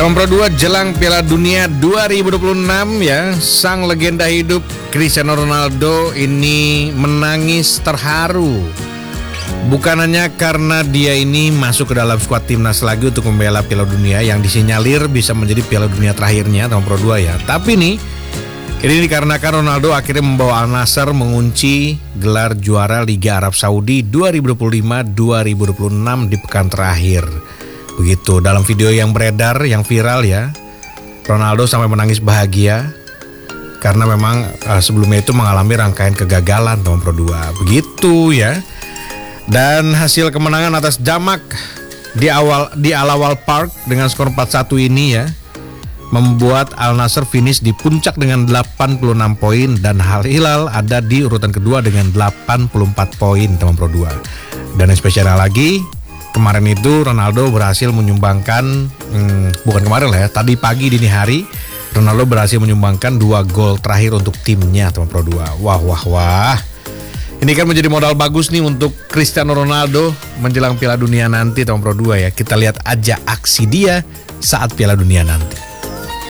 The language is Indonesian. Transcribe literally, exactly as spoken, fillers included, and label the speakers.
Speaker 1: Teman Pro dua jelang Piala Dunia dua ribu dua puluh enam ya, sang legenda hidup Cristiano Ronaldo ini menangis terharu. Bukan hanya karena dia ini masuk ke dalam skuad timnas lagi untuk membela Piala Dunia yang disinyalir bisa menjadi Piala Dunia terakhirnya Teman Pro dua ya. Tapi nih, ini dikarenakan Ronaldo akhirnya membawa Al Nassr mengunci gelar juara Liga Arab Saudi dua ribu dua puluh lima dua ribu dua puluh enam di pekan terakhir. Begitu, dalam video yang beredar, yang viral ya, Ronaldo sampai menangis bahagia karena memang uh, sebelumnya itu mengalami rangkaian kegagalan Teman Pro dua. Begitu ya. Dan hasil kemenangan atas Jamak di awal di Al Awal Park dengan skor empat satu ini ya, membuat Al Nassr finish di puncak dengan delapan puluh enam poin dan Al Hilal ada di urutan kedua dengan delapan puluh empat poin Teman Pro dua. Dan yang spesialnya lagi, kemarin itu Ronaldo berhasil menyumbangkan, hmm, bukan kemarin lah ya, tadi pagi dini hari Ronaldo berhasil menyumbangkan dua gol terakhir untuk timnya Teman Pro dua. Wah wah wah. Ini kan menjadi modal bagus nih untuk Cristiano Ronaldo menjelang Piala Dunia nanti Teman Pro dua ya. Kita lihat aja aksi dia saat Piala Dunia nanti.